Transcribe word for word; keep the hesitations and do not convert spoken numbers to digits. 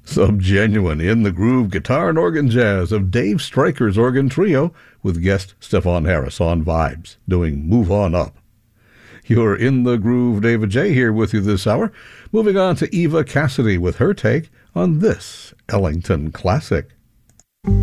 Some genuine in-the-groove guitar and organ jazz of Dave Stryker's Organ Trio with guest Stefan Harris on vibes, doing Move On Up. You're in the groove. David J. here with you this hour. Moving on to Eva Cassidy with her take on this Ellington classic.